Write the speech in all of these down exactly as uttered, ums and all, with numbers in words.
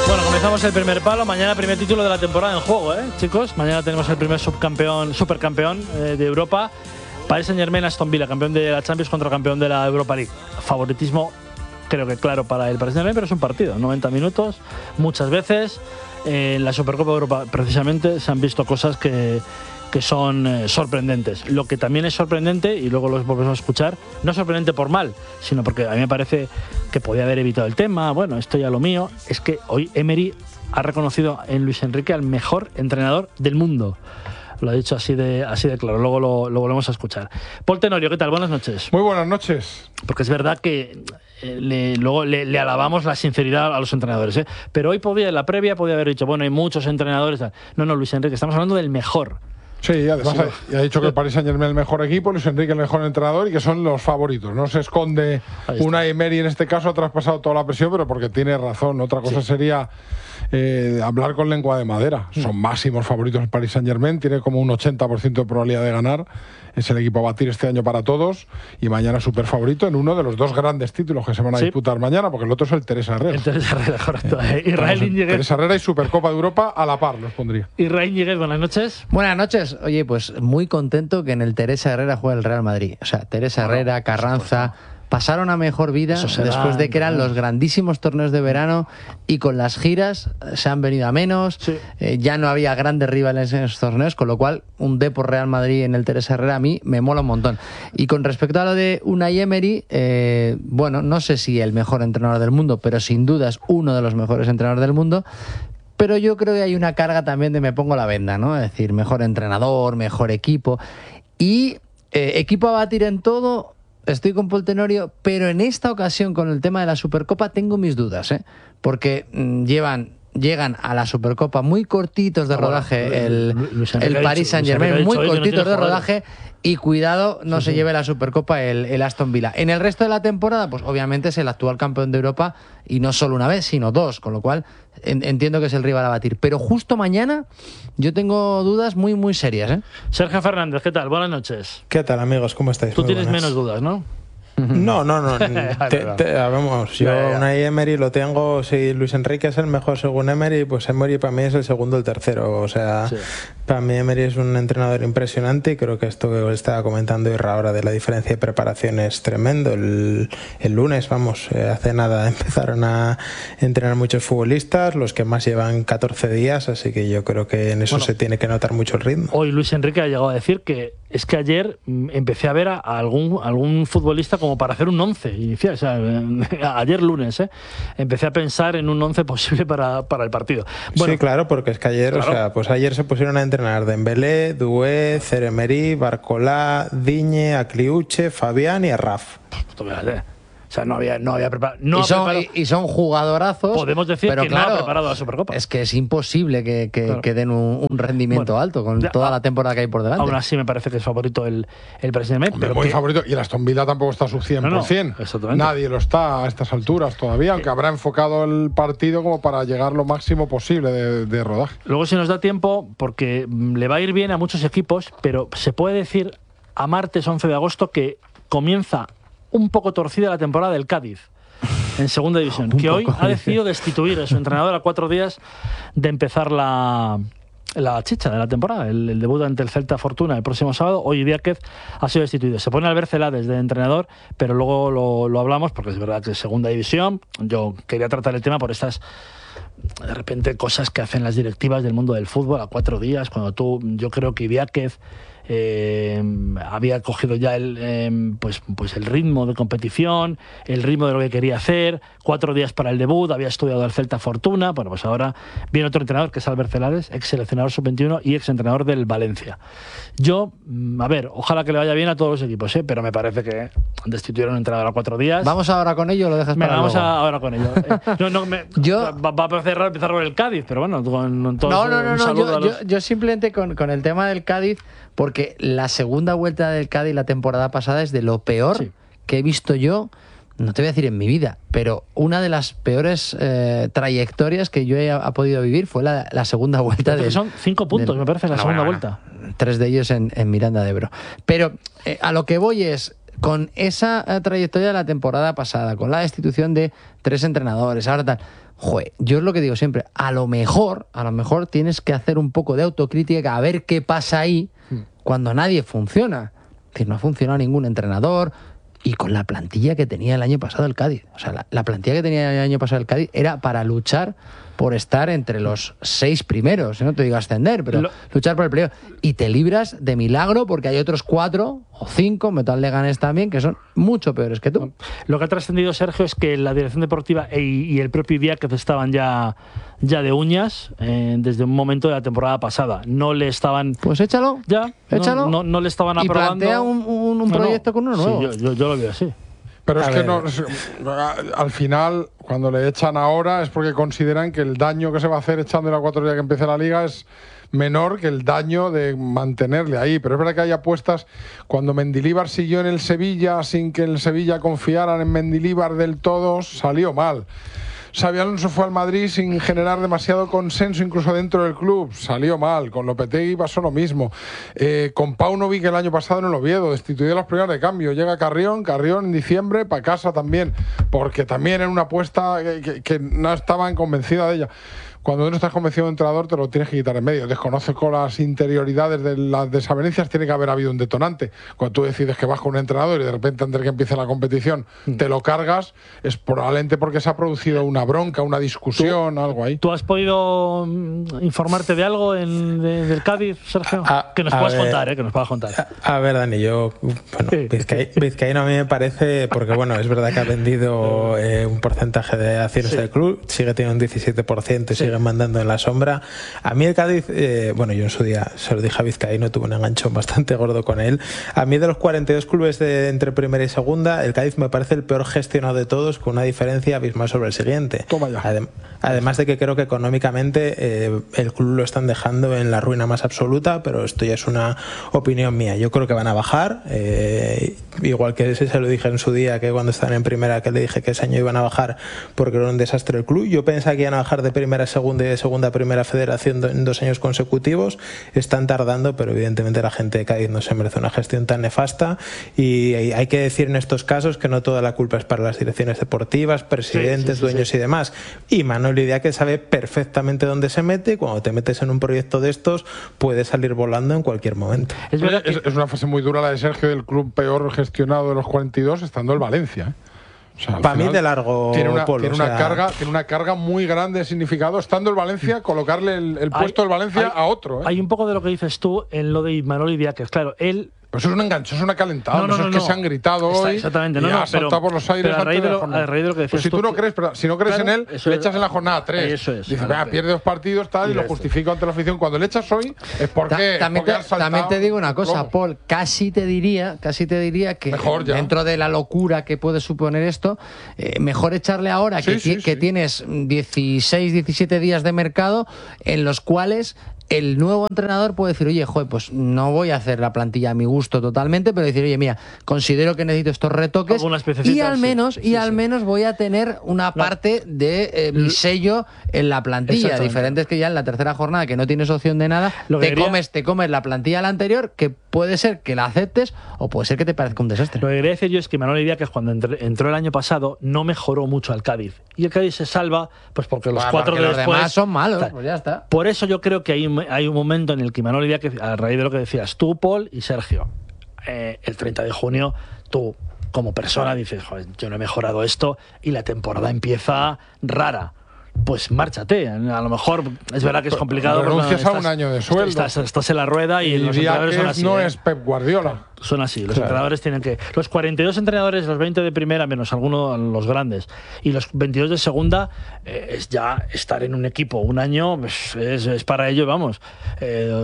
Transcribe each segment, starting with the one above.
Bueno, comenzamos el primer palo. Mañana primer título de la temporada en juego, ¿eh, chicos? Mañana tenemos el primer subcampeón, supercampeón eh, de Europa. Paris Saint-Germain, Aston Villa, campeón de la Champions contra campeón de la Europa League. Favoritismo, creo que claro para el Paris Saint-Germain, pero es un partido. noventa minutos, muchas veces. Eh, en la Supercopa de Europa, precisamente, se han visto cosas que, que son eh, sorprendentes. Lo que también es sorprendente, y luego los volvemos a escuchar, no es sorprendente por mal, sino porque a mí me parece que podía haber evitado el tema. Bueno, esto ya lo mío. Es que hoy Emery ha reconocido en Luis Enrique al mejor entrenador del mundo. Lo ha dicho así de, así de claro. Luego lo, lo volvemos a escuchar. Paul Tenorio, ¿qué tal? Buenas noches. Muy buenas noches. Porque es verdad que eh, le, luego le, le alabamos la sinceridad a los entrenadores, ¿eh? Pero hoy podía, en la previa, podía haber dicho, bueno, hay muchos entrenadores. No, no, Luis Enrique, estamos hablando del mejor. Sí, además ha, ha dicho que el Paris Saint-Germain es el mejor equipo, Luis Enrique el mejor entrenador y que son los favoritos. No se esconde Unai Emery, en este caso ha traspasado toda la presión, pero porque tiene razón. Otra cosa sí. sería eh, hablar con lengua de madera. Mm. Son máximos favoritos el Paris Saint-Germain, tiene como un ochenta por ciento de probabilidad de ganar. Es el equipo a batir este año para todos y mañana súper favorito en uno de los dos grandes títulos que se van a sí. disputar mañana, porque el otro es el Teresa Herrera. El Teresa Herrera, correcto. Eh, Israel Íñiguez. Teresa Herrera y Supercopa de Europa a la par los pondría. Israel Íñiguez, buenas noches. Buenas noches. Oye, pues muy contento que en el Teresa Herrera juegue el Real Madrid. O sea, Teresa bueno, Herrera, Carranza... pasaron a mejor vida después de que eran los grandísimos torneos de verano y con las giras se han venido a menos, sí. eh, ya no había grandes rivales en esos torneos, con lo cual un Depor Real Madrid en el Teresa Herrera a mí me mola un montón. Y con respecto a lo de Unai Emery, eh, bueno, no sé si el mejor entrenador del mundo, pero sin duda es uno de los mejores entrenadores del mundo. Pero yo creo que hay una carga también de me pongo la venda, ¿no? Es decir, mejor entrenador, mejor equipo y eh, equipo a batir en todo. Estoy con Paul Tenorio, pero en esta ocasión con el tema de la Supercopa tengo mis dudas, ¿eh? Porque mmm, llevan, llegan a la Supercopa muy cortitos de rodaje bueno, el, el Paris Saint-Germain, muy cortitos no de rodaje y cuidado no sí, se sí. lleve la Supercopa el, el Aston Villa. En el resto de la temporada, pues obviamente es el actual campeón de Europa y no solo una vez, sino dos, con lo cual en, entiendo que es el rival a batir. Pero justo mañana yo tengo dudas muy, muy serias, ¿eh? Sergio Fernández, ¿qué tal? Buenas noches. ¿Qué tal, amigos? ¿Cómo estáis? Tú muy tienes buenas. menos dudas, ¿no? No, no, no. te, te, vamos, yo ya, ya. Unai Emery lo tengo. Si Luis Enrique es el mejor según Emery, pues Emery para mí es el segundo o el tercero. O sea, sí. para mí Emery es un entrenador impresionante y creo que esto que estaba comentando Irra ahora de la diferencia de preparación es tremendo. El, el lunes, vamos, hace nada empezaron a entrenar muchos futbolistas, los que más llevan catorce días, así que yo creo que en eso bueno, se tiene que notar mucho el ritmo. Hoy Luis Enrique ha llegado a decir que es que ayer empecé a ver a algún, algún futbolista como para hacer un once inicial, o sea, ayer lunes, ¿eh? Empecé a pensar en un once posible para, para el partido. Bueno, sí, claro, porque es que ayer, claro. o sea, pues ayer se pusieron a entrenar Dembélé, Doué, Thierry Henry, Barcola, Digne, Akliuche, Fabián y Arraf. O sea, no había, no había preparado. No y, son, y, y son jugadorazos. Podemos decir pero que claro, no ha preparado la Supercopa. Es que es imposible que, que, claro. que den un, un rendimiento bueno, alto con ya, toda la temporada que hay por delante. Aún así me parece que es favorito el, el presidente. Pero muy que... favorito. Y el Aston Villa tampoco está a su cien por ciento. No, no, nadie lo está a estas alturas todavía, aunque habrá enfocado el partido como para llegar lo máximo posible de, de rodaje. Luego si nos da tiempo, porque le va a ir bien a muchos equipos, pero se puede decir a martes once de agosto que comienza un poco torcida la temporada del Cádiz en segunda división, que hoy ha decidido destituir a su entrenador a cuatro días de empezar la, la chicha de la temporada, el, el debut ante el Celta Fortuna el próximo sábado. Hoy Víquez ha sido destituido. Se pone Albert Celades de entrenador, pero luego lo, lo hablamos porque es verdad que es segunda división. Yo quería tratar el tema por estas de repente cosas que hacen las directivas del mundo del fútbol a cuatro días, cuando tú, yo creo que Víquez Eh, había cogido ya el, eh, pues, pues el ritmo de competición, el ritmo de lo que quería hacer, cuatro días para el debut, había estudiado el Celta Fortuna. Bueno, pues ahora viene otro entrenador que es Albert Celades, ex seleccionador sub veintiuno y ex entrenador del Valencia. Yo, a ver, ojalá que le vaya bien a todos los equipos, ¿eh? Pero me parece que destituyeron a un entrenador a cuatro días. ¿Vamos ahora con ello o lo dejas para Venga, vamos luego? A, ahora con ello. Eh, no, no, me, yo, va, va a empezar, empezar con el Cádiz, pero bueno, con, con todos, no, no, no, un no saludo yo, a los... yo, yo simplemente con, con el tema del Cádiz, porque la segunda vuelta del Cádiz la temporada pasada es de lo peor sí. que he visto yo, no te voy a decir en mi vida, pero una de las peores eh, trayectorias que yo he ha podido vivir fue la, la segunda vuelta de... Son cinco puntos, de, me parece, la no, segunda bueno, vuelta. Tres de ellos en, en Miranda de Ebro. Pero eh, a lo que voy es, con esa trayectoria de la temporada pasada, con la destitución de tres entrenadores, ahora tal, joder, yo es lo que digo siempre, a lo mejor, a lo mejor tienes que hacer un poco de autocrítica a ver qué pasa ahí cuando nadie funciona. Es decir, no ha funcionado ningún entrenador y con la plantilla que tenía el año pasado el Cádiz. O sea, la, la plantilla que tenía el año pasado el Cádiz era para luchar por estar entre los seis primeros, no te digo ascender, pero lo... luchar por el playoff. Y te libras de milagro porque hay otros cuatro o cinco, Metal Leganés también, que son mucho peores que tú. Lo que ha trascendido, Sergio, es que la dirección deportiva y, y el propio Idiáquez estaban ya, ya de uñas eh, desde un momento de la temporada pasada. No le estaban... Pues échalo, ya, échalo. No, no, no le estaban aprobando. Y plantea un, un, un proyecto no, no. con uno nuevo. Sí, yo, yo, yo lo veo así. Pero es a que ver. no, al final, cuando le echan ahora es porque consideran que el daño que se va a hacer echándole a cuatro días que empiece la liga es menor que el daño de mantenerle ahí. Pero es verdad que hay apuestas. Cuando Mendilibar siguió en el Sevilla sin que en el Sevilla confiaran en Mendilibar del todo, salió mal. Xabi Alonso fue al Madrid sin generar demasiado consenso incluso dentro del club, salió mal. Con Lopetegui pasó lo mismo. Eh, con Paunovic el año pasado en el Oviedo, destituido las primeras de cambio. Llega Carrión, Carrión en diciembre para casa también, porque también era una apuesta que, que, que no estaban convencidas de ella. Cuando no estás convencido de un entrenador, te lo tienes que quitar en medio. Desconozco las interioridades de las desavenencias, tiene que haber habido un detonante. Cuando tú decides que vas con un entrenador y de repente antes de que empiece la competición mm. te lo cargas, es probablemente porque se ha producido una bronca, una discusión, ¿Tú, algo ahí. ¿Tú has podido informarte de algo en, de, del Cádiz, Sergio? A, que nos puedas ver, contar, ¿eh? Que nos puedas contar. A, a ver, Dani, yo, bueno, sí. Vizcay, Vizcaíno a mí me parece, porque bueno, es verdad que ha vendido eh, un porcentaje de acciones sí. del club, sigue teniendo un diecisiete por ciento y sí. sigue mandando en la sombra. A mí el Cádiz, eh, bueno, yo en su día se lo dije a Vizcaíno, tuve un enganchón bastante gordo con él. A mí de los cuarenta y dos clubes de entre primera y segunda, el Cádiz me parece el peor gestionado de todos, con una diferencia abismal sobre el siguiente. Toma ya. Adem además de que creo que económicamente eh, el club lo están dejando en la ruina más absoluta, pero esto ya es una opinión mía. Yo creo que van a bajar, eh, igual que ese se lo dije en su día, que cuando estaban en primera, que le dije que ese año iban a bajar porque era un desastre el club. Yo pensaba que iban a bajar de primera a segunda y de segunda a primera federación en dos años consecutivos. Están tardando, pero evidentemente la gente de Cádiz no se merece una gestión tan nefasta, y hay que decir en estos casos que no toda la culpa es para las direcciones deportivas, presidentes, sí, sí, sí, dueños sí. y demás. Y Manuel Idiáquez sabe perfectamente dónde se mete, y cuando te metes en un proyecto de estos puedes salir volando en cualquier momento. Es, verdad que... es, es una fase muy dura la de Sergio, del club peor gestionado de los cuarenta y dos, estando el Valencia, ¿eh? O sea, para mí de largo tiene una, polo, tiene, o sea... una carga, tiene una carga muy grande de significado, estando el Valencia, colocarle el, el puesto hay, del Valencia hay, a otro, ¿eh? Hay un poco de lo que dices tú en lo de Manuel Idiáquez. Claro, él... Pues eso es un enganche, es una calentada. No, no, no, no, es que no. se han gritado Está, hoy. exactamente, no, y no, ha saltado por los aires. Pero a raíz de, lo, la a raíz de lo que decías pues si tú, tú no crees, pero si no crees claro, en él, le echas en la jornada tres. Eso es. Dices, vea, pierde dos partidos, tal, y, y lo justifico ante la afición. Cuando le echas hoy, es porque. Ta también, porque te, también te digo una cosa, robo. Paul. Casi te diría, casi te diría que mejor ya. dentro de la locura que puede suponer esto, eh, mejor echarle ahora sí, que, sí, que sí. tienes dieciséis, diecisiete días de mercado en los cuales el nuevo entrenador puede decir, oye, joder, pues no voy a hacer la plantilla a mi gusto totalmente, pero decir, oye, mira, considero que necesito estos retoques y al menos, sí, y sí, al sí. menos voy a tener una no. parte de eh, mi sello en la plantilla. Diferente es que ya en la tercera jornada, que no tienes opción de nada, Lo te quería... comes, te comes la plantilla de la anterior, que puede ser que la aceptes o puede ser que te parezca un desastre. Lo que quería decir yo es que Manuel Idiáquez, cuando entró el año pasado, no mejoró mucho al Cádiz. Y el Cádiz se salva, pues porque los bueno, cuatro porque de los después demás son malos, pues ya está. Por eso yo creo que hay, hay un momento en el que Manuel Idiáquez, a raíz de lo que decías tú, Paul y Sergio, eh, el treinta de junio, tú como persona dices, joder, yo no he mejorado esto y la temporada empieza rara. Pues márchate. A lo mejor es verdad que es complicado. Renuncias estás, a un año de sueldo. Estás, estás en la rueda y, y los entrenadores son así. No ¿eh? es Pep Guardiola. Son así. Los claro. entrenadores tienen que. Los cuarenta y dos entrenadores, los veinte de primera, menos algunos los grandes, y los veintidós de segunda, eh, es ya estar en un equipo un año, pues, es, es para ello, vamos. Eh,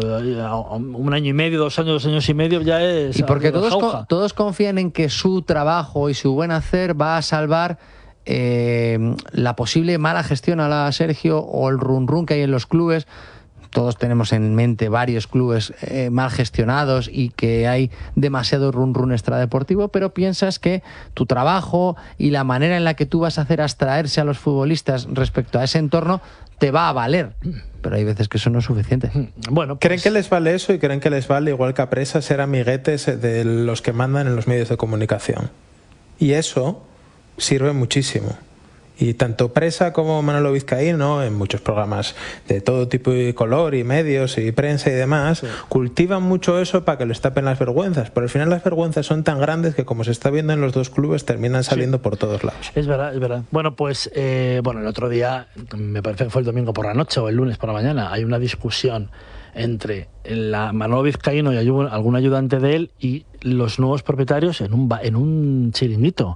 un año y medio, dos años, dos años y medio ya es. Y porque todos, co todos confían en que su trabajo y su buen hacer va a salvar. Eh, la posible mala gestión a la Sergio o el run run que hay en los clubes, todos tenemos en mente varios clubes eh, mal gestionados y que hay demasiado run run extradeportivo, pero piensas que tu trabajo y la manera en la que tú vas a hacer abstraerse a los futbolistas respecto a ese entorno te va a valer, pero hay veces que eso no es suficiente. Bueno, pues... ¿Creen que les vale eso y creen que les vale, igual que a Presa, ser amiguetes de los que mandan en los medios de comunicación? Y eso sirve muchísimo. Y tanto Presa como Manolo Vizcaíno, en muchos programas de todo tipo y color y medios y prensa y demás, sí, cultivan mucho eso para que les tapen las vergüenzas. Pero al final las vergüenzas son tan grandes que, como se está viendo en los dos clubes, terminan saliendo sí. por todos lados. Es verdad, es verdad. Bueno, pues eh, bueno, el otro día, me parece que fue el domingo por la noche o el lunes por la mañana, hay una discusión entre la Manolo Vizcaíno y algún ayudante de él y los nuevos propietarios en un, en un chiringuito.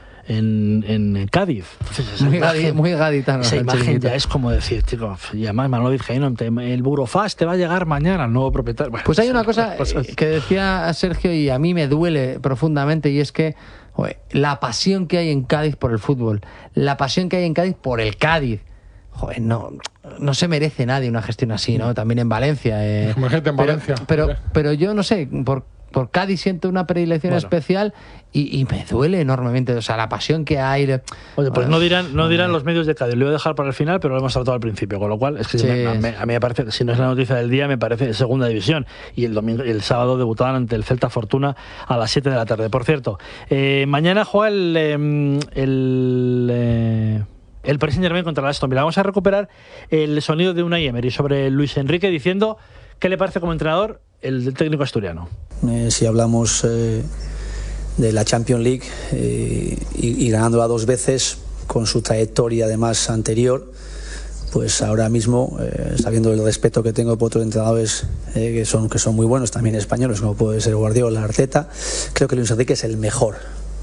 En, en Cádiz. Entonces, muy, imagen, gadi, muy gaditano. Esa imagen ya es como decir, chico, y además Manolo Vizcaíno, el Burofax te va a llegar mañana al nuevo propietario. Bueno, pues hay una cosa que decía Sergio y a mí me duele profundamente, y es que joder, la pasión que hay en Cádiz por el fútbol, la pasión que hay en Cádiz por el Cádiz, joder, no, no se merece nadie una gestión así, ¿no? También en Valencia. Eh, Como gente en pero, Valencia. Pero, pero, pero yo no sé, por Por Cádiz siento una predilección bueno. especial y, y me duele enormemente. O sea, la pasión que hay. Oye, pues no dirán, no dirán los medios de Cádiz. Lo voy a dejar para el final, pero lo hemos tratado al principio. Con lo cual, es que sí. me, me, a mí me parece, si no es la noticia del día, me parece segunda división. Y el domingo y el sábado debutaban ante el Celta Fortuna a las siete de la tarde. Por cierto, eh, mañana juega el. Eh, el eh, el Paris Saint-Germain contra el Aston Villa. Vamos a recuperar el sonido de Unai Emery sobre Luis Enrique diciendo qué le parece como entrenador el técnico asturiano. Eh, si hablamos eh, de la Champions League eh, y, y ganándola dos veces con su trayectoria además anterior, pues ahora mismo, eh, sabiendo el respeto que tengo por otros entrenadores eh, que son que son muy buenos, también españoles, como puede ser Guardiola, Arteta, creo que Luis Enrique es el mejor.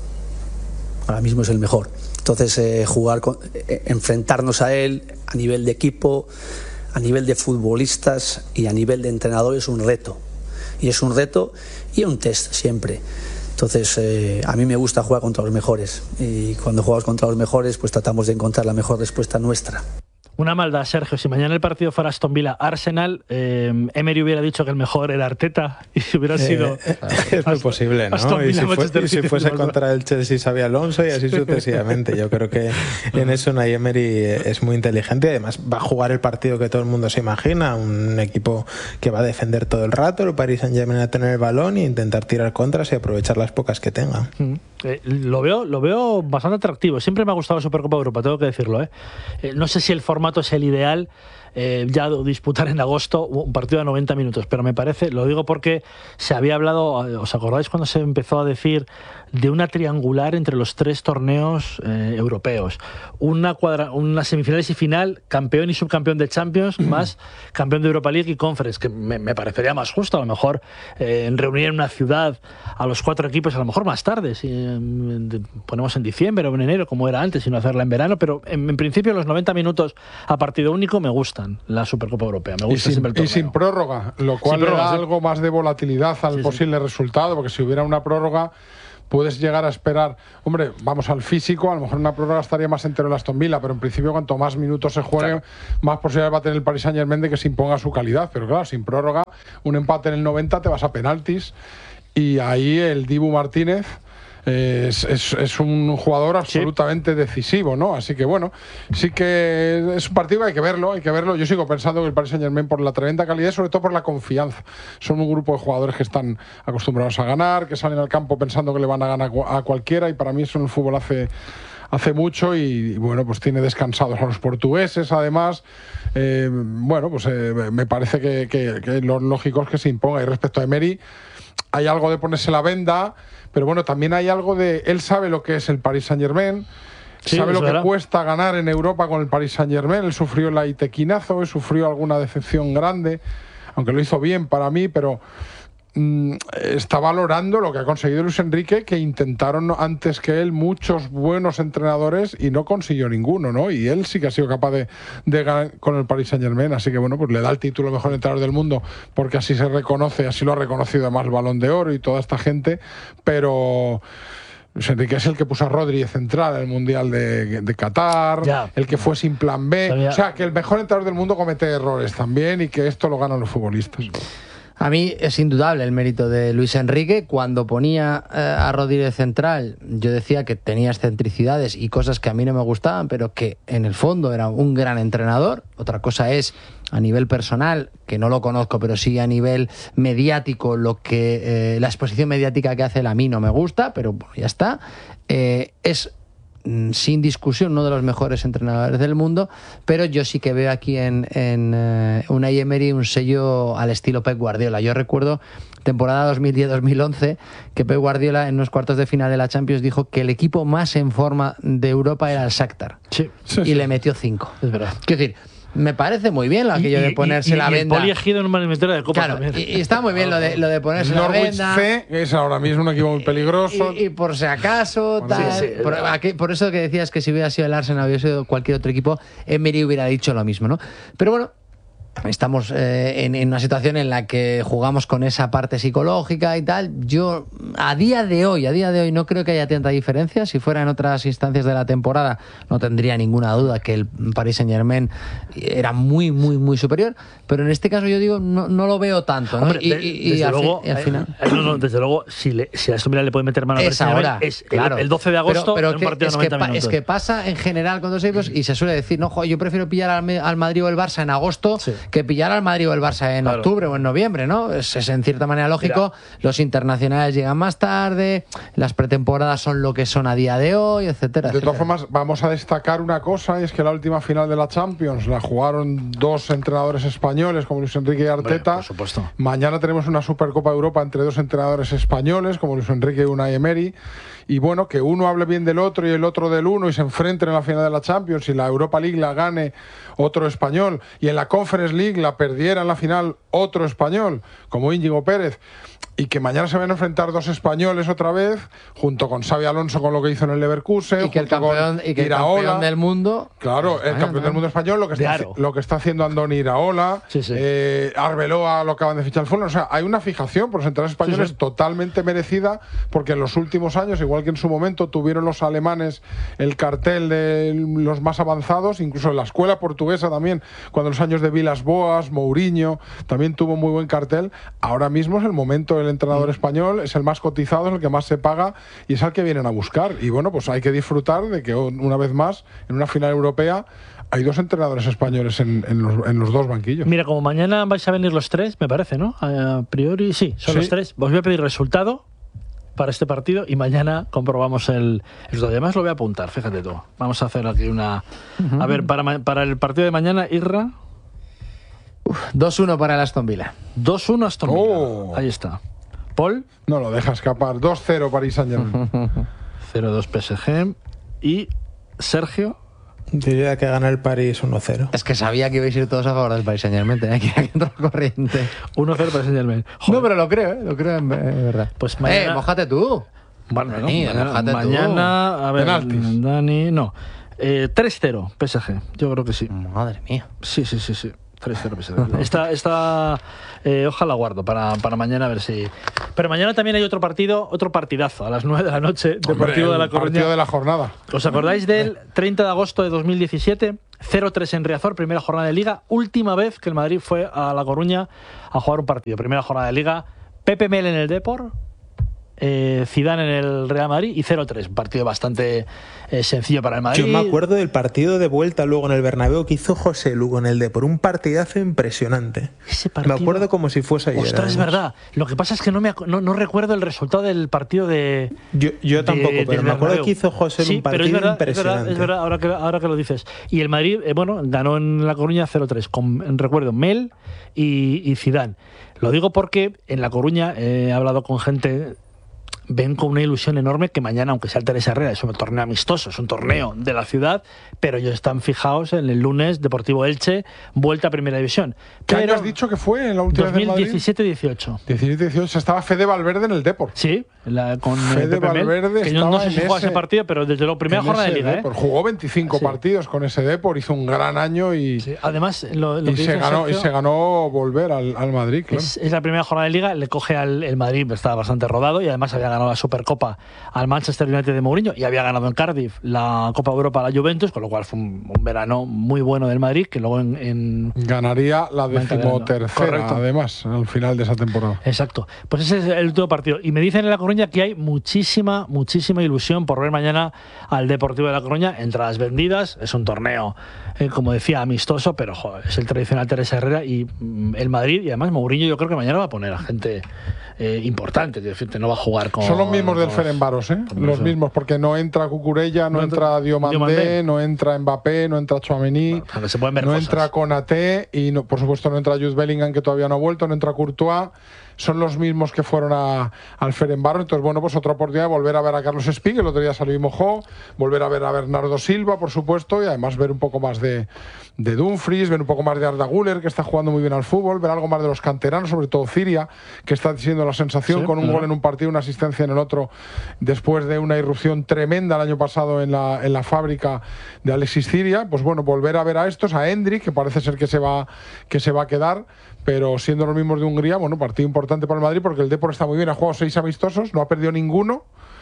Ahora mismo es el mejor. Entonces, eh, jugar con, eh, enfrentarnos a él a nivel de equipo, a nivel de futbolistas y a nivel de entrenador es un reto. Y es un reto y un test siempre. Entonces, eh, a mí me gusta jugar contra los mejores. Y cuando jugamos contra los mejores, pues tratamos de encontrar la mejor respuesta nuestra. Una maldad, Sergio. Si mañana el partido fuera Aston Villa Arsenal, eh, Emery hubiera dicho que el mejor era Arteta y hubiera eh, sido. Eh, es muy posible, ¿no? Aston y si, fue, y si fuese contra el Chelsea, Xabi Alonso y así sucesivamente. Yo creo que en eso Unai Emery es muy inteligente y además va a jugar el partido que todo el mundo se imagina. Un equipo que va a defender todo el rato, el Paris Saint-Germain a tener el balón e intentar tirar contras y aprovechar las pocas que tenga. Mm. Eh, lo veo, lo veo bastante atractivo. Siempre me ha gustado la Supercopa de Europa, tengo que decirlo. ¿eh? Eh, no sé si el formato es el ideal, eh, ya disputar en agosto un partido de noventa minutos, pero me parece, lo digo porque se había hablado, ¿os acordáis cuando se empezó a decir de una triangular entre los tres torneos eh, europeos? Una, cuadra, una semifinales y final, campeón y subcampeón de Champions, más campeón de Europa League y Conference, que me, me parecería más justo, a lo mejor eh, reunir en una ciudad a los cuatro equipos, a lo mejor más tarde, si eh, ponemos en diciembre o en enero, como era antes, y no hacerla en verano, pero en, en principio los noventa minutos a partido único me gustan, la Supercopa Europea, me gusta y sin, siempre el torneo. Y sin prórroga, lo cual le da sí. algo más de volatilidad al sí, posible sí. resultado, porque si hubiera una prórroga puedes llegar a esperar, hombre, vamos al físico, a lo mejor una prórroga estaría más entero el Aston Villa, pero en principio cuanto más minutos se jueguen, claro. más posibilidades va a tener el Paris Saint-Germain de que se imponga su calidad, pero claro, sin prórroga, un empate en el noventa te vas a penaltis y ahí el Dibu Martínez Es, es, es un jugador absolutamente sí. decisivo, ¿no? Así que bueno, sí que es un partido que hay que verlo, hay que verlo. Yo sigo pensando que el Paris Saint-Germain, por la tremenda calidad y sobre todo por la confianza, son un grupo de jugadores que están acostumbrados a ganar, que salen al campo pensando que le van a ganar a cualquiera, y para mí eso en el fútbol hace hace mucho y, y bueno, pues tiene descansados a los portugueses, además. Eh, bueno, pues eh, me parece que, que, que lo lógico es que se imponga. Y respecto a Emery, hay algo de ponerse la venda, pero bueno, también hay algo de... Él sabe lo que es el Paris Saint-Germain, sí, sabe lo verdad. que cuesta ganar en Europa con el Paris Saint-Germain. Él sufrió el Aitequinazo, él sufrió alguna decepción grande, aunque lo hizo bien para mí, pero mmm, está valorando lo que ha conseguido Luis Enrique, que intentaron antes que él muchos buenos entrenadores y no consiguió ninguno, ¿no? Y él sí que ha sido capaz de, de ganar con el Paris Saint-Germain, así que bueno, pues le da el título de mejor entrenador del mundo, porque así se reconoce, así lo ha reconocido además el Balón de Oro y toda esta gente, pero Luis Enrique es el que puso a Rodri de central en el Mundial de, de Qatar, ya. el que fue sin plan B. Sabía. O sea, que el mejor entrenador del mundo comete errores también y que esto lo ganan los futbolistas. A mí es indudable el mérito de Luis Enrique. Cuando ponía eh, a Rodri de central, yo decía que tenía excentricidades y cosas que a mí no me gustaban, pero que en el fondo era un gran entrenador. Otra cosa es, a nivel personal, que no lo conozco, pero sí a nivel mediático, lo que eh, la exposición mediática que hace él a mí no me gusta, pero bueno, ya está. Eh, es sin discusión uno de los mejores entrenadores del mundo, pero yo sí que veo aquí en, en uh, Unai Emery un sello al estilo Pep Guardiola. Yo recuerdo temporada dos mil diez dos mil once que Pep Guardiola en los cuartos de final de la Champions dijo que el equipo más en forma de Europa era el Shakhtar, sí, sí, y sí. le metió cinco. Es verdad. Quiero decir, me parece muy bien aquello de ponerse y, y, la y venda. El Poli Ejido en una eliminatoria de Copa Claro, también. y, y está muy bien lo de, lo de ponerse la Norwich venda. C, que es ahora mismo un equipo muy peligroso. Y, y por si acaso, Bueno, tal, sí, sí, por, aquí- por eso que decías que si hubiera sido el Arsenal, hubiera sido cualquier otro equipo, Emery hubiera dicho lo mismo, ¿no? Pero bueno, estamos eh, en, en una situación en la que jugamos con esa parte psicológica y tal. Yo, a día de hoy, a día de hoy no creo que haya tanta diferencia. Si fuera en otras instancias de la temporada, no tendría ninguna duda que el Paris Saint-Germain era muy, muy, muy superior. Pero en este caso yo digo, no, no lo veo tanto, ¿no? Hombre, y, de- y- y desde, al, fi- luego, y al final... eh, no, no, desde luego, si, le, si a esto mira le puede meter mano a Es Paris Saint-Germain, ahora, es el- claro. el doce de agosto, pero, pero en un que- partido de es, que noventa pa- minutos. es que pasa en general con dos equipos y se suele decir, no, jo, yo prefiero pillar al, Me- al Madrid o el Barça en agosto Sí. que pillar al Madrid o el Barça en Claro. octubre o en noviembre, ¿no? Es, es en cierta manera lógico. Mira. Los internacionales llegan más tarde, las pretemporadas son lo que son a día de hoy, etcétera, De todas etcétera. formas, vamos a destacar una cosa, y es que la última final de la Champions la jugaron dos entrenadores españoles, como Luis Enrique y Hombre, Arteta. por supuesto. Mañana tenemos una Supercopa de Europa entre dos entrenadores españoles, como Luis Enrique y Unai Emery. Y bueno, que uno hable bien del otro y el otro del uno y se enfrenten en la final de la Champions y la Europa League la gane otro español y en la Conference League la perdiera en la final otro español, como Íñigo Pérez, y que mañana se van a enfrentar dos españoles otra vez, junto con Xabi Alonso con lo que hizo en el Leverkusen, Y que el junto con campeón, y que el Iraola. campeón del mundo... Claro, el España, campeón ¿no? del mundo español, lo que, está, Claro. lo que está haciendo Andoni Iraola, Sí, sí. eh, Arbeloa lo acaban de fichar al Fulham. O sea, hay una fijación por los entrenadores españoles Sí, sí. totalmente merecida, porque en los últimos años, igual que en su momento tuvieron los alemanes el cartel de los más avanzados, incluso en la escuela portuguesa también, cuando en los años de Vilas Boas, Mourinho, también tuvo muy buen cartel. Ahora mismo es el momento del entrenador español, es el más cotizado, es el que más se paga y es al que vienen a buscar. Y bueno, pues hay que disfrutar de que una vez más, en una final europea, hay dos entrenadores españoles en, en, los, en los dos banquillos. Mira, como mañana vais a venir los tres, me parece, ¿no? A priori, sí, son Sí. los tres. Os voy a pedir resultado para este partido y mañana comprobamos el, el Además lo voy a apuntar, fíjate tú. Vamos a hacer aquí una... A ver, para, ma- para el partido de mañana, Irra, dos uno para el Aston Villa. dos uno Aston Villa. Oh. Ahí está. Paul, No lo deja escapar. dos cero Paris Saint-Germain. cero dos P S G. Y Sergio, Yo diría que gana el París uno cero. Es que sabía que ibais a ir todos a favor del Paris Saint-Germain, tenía que ir aquí entrar corriente. uno cero para Saint-Germain. No, pero lo creo, ¿eh? Lo creo en, en verdad. Pues mañana- Eh, mojate tú. Bueno, no, Dani, mañana, mójate tú. mañana, a ver, Penaltis. Dani, no. Eh, tres cero P S G, yo creo que sí. Madre mía. Sí, sí, sí, sí. tres cero P S G. Esta, esta eh, hoja la guardo para, para mañana a ver si... Pero mañana también hay otro partido, otro partidazo a las nueve de la noche, Deportivo Hombre, de la el Coruña. partido de la jornada. ¿Os acordáis del treinta de agosto de dos mil diecisiete? cero tres en Riazor, primera jornada de Liga. Última vez que el Madrid fue a La Coruña a jugar un partido. Primera jornada de Liga. Pepe Mel en el Depor, eh, Zidane en el Real Madrid y cero tres. Un partido bastante eh, sencillo para el Madrid. Yo me acuerdo del partido de vuelta luego en el Bernabéu que hizo José Lu con el Depor. Un partidazo impresionante. Ese partido- Me acuerdo como si fuese ayer. Ostras, es además. verdad. Lo que pasa es que no, me, ac- no, no recuerdo el resultado del partido de. Yo, yo de- tampoco, del pero me acuerdo Bernabéu. que hizo José Lu Sí, un pero partido es verdad, impresionante. Es verdad, es verdad, ahora que, ahora que lo dices. Y el Madrid, eh, bueno, ganó en La Coruña cero tres, con, recuerdo, Mel y, y Zidane. Lo digo porque en La Coruña eh, he hablado con gente. Ven con una ilusión enorme que mañana, aunque sea el Teresa Herrera, es un torneo amistoso, es un torneo de la ciudad, pero ellos están fijados en el lunes Deportivo Elche, vuelta a Primera División. ¿Qué Pero año has dicho que fue en la última dos vez en mil Madrid? diecisiete dieciocho. diecisiete dieciocho. Estaba Fede Valverde en el Depor. Sí, la, con eh, Fede Pepe Mel, Valverde que yo no estaba sé si en jugó ese- ese partido, pero desde luego primera En jornada de ese Liga. ¿eh? Depor. Jugó veinticinco Sí. partidos con ese Depor, hizo un gran año y, Sí, además, lo, lo y que se dice ganó, y Sergio se ganó volver al, al Madrid. Claro. es, es la primera jornada de Liga, le coge al el Madrid, estaba bastante rodado y además había ganado la Supercopa al Manchester United de Mourinho y había ganado en Cardiff la Copa Europa a la Juventus, con lo cual fue un, un verano muy bueno del Madrid, que luego en... en ganaría la decimotercera, además, al final de esa temporada. Exacto. Pues ese es el último partido. Y me dicen en La Coruña que hay muchísima, muchísima ilusión por ver mañana al Deportivo de La Coruña. Entradas vendidas, es un torneo, eh, como decía, amistoso, pero joder, es el tradicional Teresa Herrera y mm, el Madrid, y además Mourinho yo creo que mañana va a poner a gente eh, importante, no va a jugar con... Son los mismos con, del Ferencváros, ¿eh? Los eso. mismos, porque no entra Cucurella, no, no entra Diomandé, Diomandé, no entra Mbappé, no entra Tchouaméni, bueno, se pueden ver no cosas. entra Konaté y no, por supuesto no entra Jude Bellingham, que todavía no ha vuelto, no entra Courtois. Son los mismos que fueron a, al Ferencváros. Entonces, bueno, pues otra oportunidad de volver a ver a Carlos Espí, el otro día salió y mojó, volver a ver a Bernardo Silva, por supuesto, y además ver un poco más de, de Dumfries, ver un poco más de Arda Güler, que está jugando muy bien al fútbol, ver algo más de los canteranos, sobre todo Ciria, que está siendo la sensación, sí, con un claro. gol en un partido, una asistencia en el otro, después de una irrupción tremenda el año pasado en la, en la fábrica de Alexis Ciria. Pues bueno, volver a ver a estos, a Endrick, que parece ser que se va, que se va a quedar, pero siendo los mismos de Hungría, bueno, partido importante para el Madrid porque el Depor está muy bien, ha jugado seis amistosos, no ha perdido ninguno,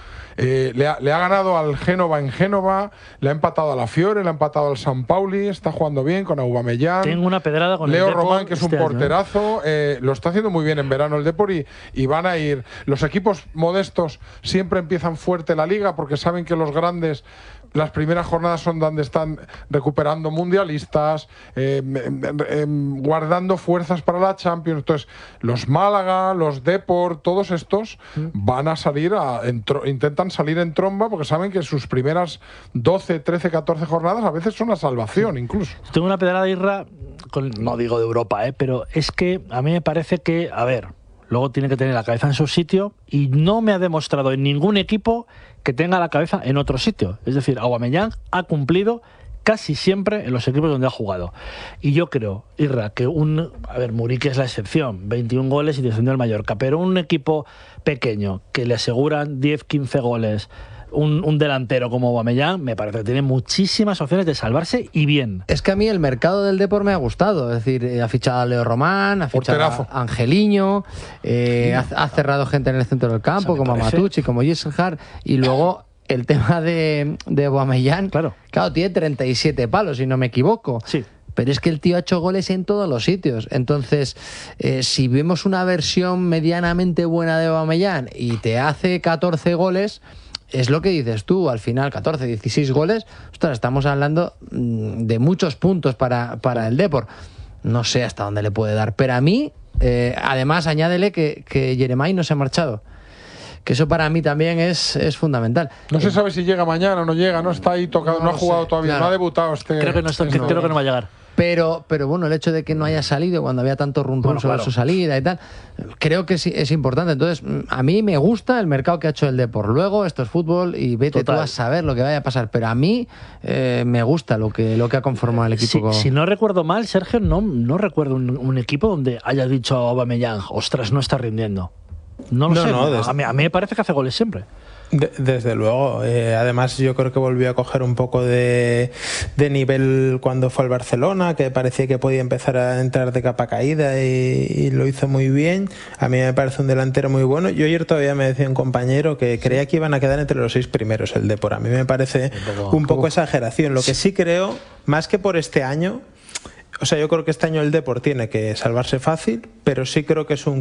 eh, le, ha, le ha ganado al Génova en Génova, le ha empatado a la Fiore, le ha empatado al San Pauli, está jugando bien con Aubameyang. Tengo una pedrada con Leo el Depor Román, que es este un porterazo, eh, lo está haciendo muy bien en verano el Depor y, y van a ir, los equipos modestos siempre empiezan fuerte la liga porque saben que los grandes, las primeras jornadas son donde están recuperando mundialistas, eh, eh, guardando fuerzas para la Champions. Entonces, los Málaga, los Depor, todos estos van a salir, a, en, intentan salir en tromba porque saben que sus primeras doce, trece, catorce jornadas a veces son la salvación incluso. Tengo una pedrada, Irra, con, no digo de Europa, eh, pero es que a mí me parece que, a ver, luego tiene que tener la cabeza en su sitio y no me ha demostrado en ningún equipo que tenga la cabeza en otro sitio. Es decir, Aubameyang ha cumplido casi siempre en los equipos donde ha jugado. Y yo creo, Irra, que un... A ver, Muriqui es la excepción, veintiún goles y descendió al Mallorca, pero un equipo pequeño que le aseguran diez, quince goles... Un, un delantero como Aubameyang me parece que tiene muchísimas opciones de salvarse y bien. Es que a mí el mercado del Depor me ha gustado, es decir, ha fichado a Leo Román, ha fichado Porterazo. a Angeliño, eh, ha, ha cerrado gente en el centro del campo, o sea, como a Matucci, como Jessenhard, y luego el tema de, de Aubameyang, claro. claro, tiene treinta y siete palos, si no me equivoco. Sí. Pero es que el tío ha hecho goles en todos los sitios. Entonces, eh, si vemos una versión medianamente buena de Aubameyang y te hace catorce goles... Es lo que dices tú, al final catorce, dieciséis goles, ostras, estamos hablando de muchos puntos para, para el Depor. No sé hasta dónde le puede dar, pero a mí, eh, además añádele que, que Jeremai no se ha marchado. Que eso para mí también es, es fundamental. No se sabe si llega mañana o no llega, no está ahí tocado, no, no ha jugado sé, todavía, claro. no ha debutado este... Creo que no, está, este creo que no va a llegar. Pero, pero bueno, el hecho de que no haya salido cuando había tanto rum rum bueno, sobre claro. su salida y tal, creo que sí, es importante. Entonces, a mí me gusta el mercado que ha hecho el Depor. Luego, esto es fútbol y vete Total. tú a saber lo que vaya a pasar. Pero a mí eh, me gusta lo que, lo que ha conformado el equipo. Si, si no recuerdo mal, Sergio, no, no recuerdo un, un equipo donde haya dicho a Aubameyang, ostras, no está rindiendo. No lo no, sé, no, desde... a, mí, a mí me parece que hace goles siempre. De, desde luego, eh, además yo creo que volvió a coger un poco de, de nivel cuando fue al Barcelona, que parecía que podía empezar a entrar de capa caída y, y lo hizo muy bien. A mí me parece un delantero muy bueno. Yo ayer todavía me decía un compañero que creía que iban a quedar entre los seis primeros el Depor. A mí me parece un poco, un poco exageración. Lo que sí creo, más que por este año, o sea, yo creo que este año el Depor tiene que salvarse fácil, pero sí creo que es un